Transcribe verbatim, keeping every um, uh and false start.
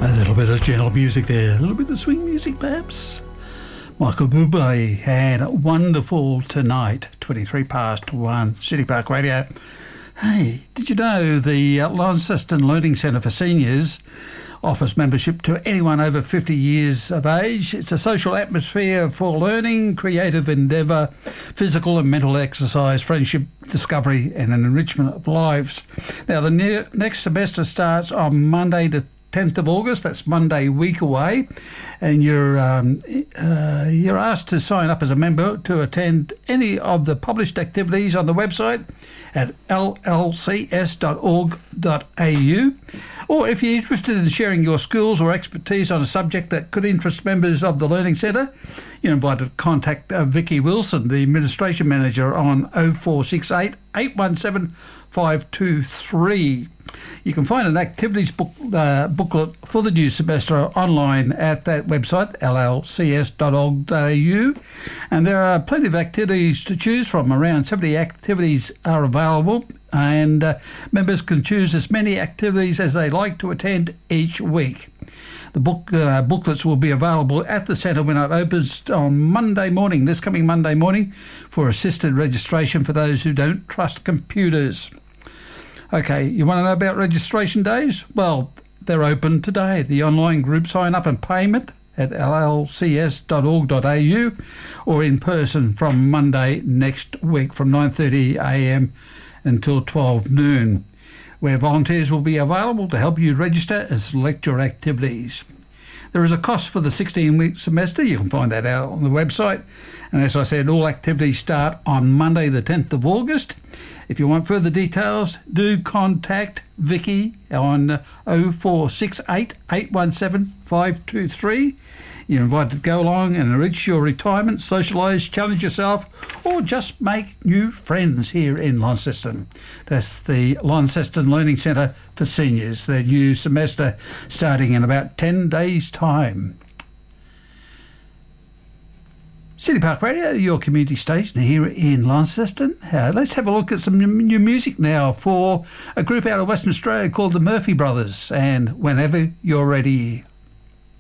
A little bit of gentle music there, a little bit of swing music perhaps. Michael Bublé had Wonderful Tonight, twenty-three past one, City Park Radio. Hey, did you know the uh, Launceston Learning Centre for Seniors offers membership to anyone over fifty years of age? It's a social atmosphere for learning, creative endeavour, physical and mental exercise, friendship, discovery and an enrichment of lives. Now, the ne- next semester starts on Monday the tenth of August, that's Monday week away, and you're um, uh, you're asked to sign up as a member to attend any of the published activities on the website at l l c s dot org dot a u, or if you're interested in sharing your skills or expertise on a subject that could interest members of the Learning Centre, you're invited to contact uh, Vicky Wilson, the Administration Manager, on oh four six eight, eight one seven, five two three. You can find an activities book, uh, booklet for the new semester online at that website, l l c s dot org dot a u, and there are plenty of activities to choose from. Around seventy activities are available, and uh, members can choose as many activities as they like to attend each week. The book uh, booklets will be available at the centre when it opens on Monday morning, this coming Monday morning, for assisted registration for those who don't trust computers. Okay, you want to know about registration days? Well, they're open today. The online group sign up and payment at l l c s dot org dot a u, or in person from Monday next week from nine thirty a m until twelve noon, where volunteers will be available to help you register and select your activities. There is a cost for the sixteen-week semester. You can find that out on the website. And as I said, all activities start on Monday the tenth of August. If you want further details, do contact Vicky on oh four six eight, eight one seven, five two three. You're invited to go along and enrich your retirement, socialise, challenge yourself, or just make new friends here in Launceston. That's the Launceston Learning Centre for Seniors, the new semester starting in about ten days' time. City Park Radio, your community station here in Launceston. Uh, let's have a look at some new music now for a group out of Western Australia called the Murphy Brothers, and Whenever You're Ready.